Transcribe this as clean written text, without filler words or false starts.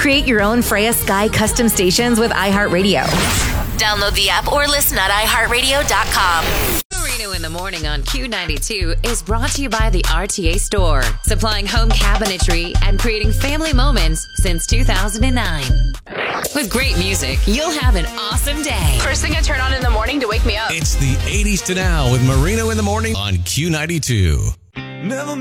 Create your own Freya Sky custom stations with iHeartRadio. Download the app or listen at iHeartRadio.com. Marino in the Morning on Q92 is brought to you by the RTA Store, supplying home cabinetry and creating family moments since 2009. With great music, you'll have an awesome day. First thing I turn on in the morning to wake me up. It's the 80s to now with Marino in the Morning on Q92. Never